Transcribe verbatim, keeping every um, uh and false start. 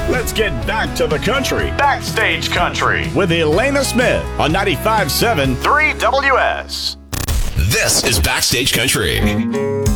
Let's get back to the country. Backstage Country With Elena Smith on ninety-five point seven three W S. This is Backstage Country.